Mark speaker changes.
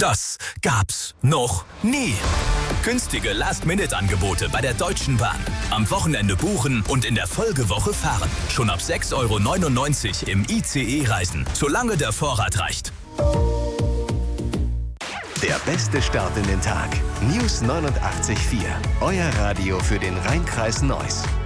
Speaker 1: Das gab's noch nie. Günstige Last-Minute-Angebote bei der Deutschen Bahn. Am Wochenende buchen und in der Folgewoche fahren. Schon ab 6,99 € im ICE reisen, solange der Vorrat reicht.
Speaker 2: Der beste Start in den Tag. News 89.4. Euer Radio für den Rhein-Kreis Neuss.